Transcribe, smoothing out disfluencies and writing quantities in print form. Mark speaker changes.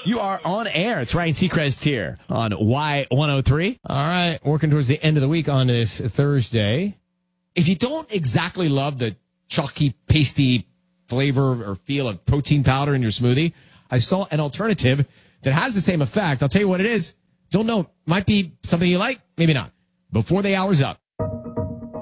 Speaker 1: You are on air. It's Ryan Seacrest here on Y103.
Speaker 2: All right, working towards the end of the week on this Thursday.
Speaker 1: If you don't exactly love the chalky, pasty flavor or feel of protein powder in your smoothie, I saw an alternative that has the same effect. I'll tell you what it is. Don't know. Might be something you like, maybe not. Before the hour's up,